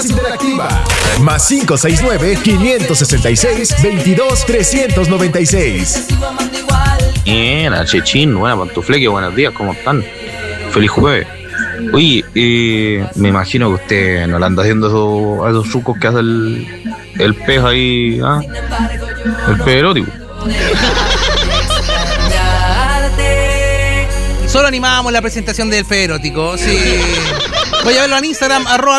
Interactiva. Más 569-566-22-396. Bien, Chechín, buena pantufleque, buenos días, ¿cómo están? Feliz jueves. Oye, me imagino que usted no le anda haciendo a esos trucos que hace el pez ahí, ¿ah? El pez erótico. Solo animábamos la presentación del pez erótico, sí. Voy a verlo en Instagram,